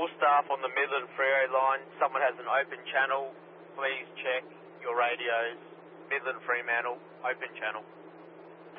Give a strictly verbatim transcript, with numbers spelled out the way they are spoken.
staff on the Midland Freo line. Someone has an open channel. Please check your radios. Midland Fremantle, open channel.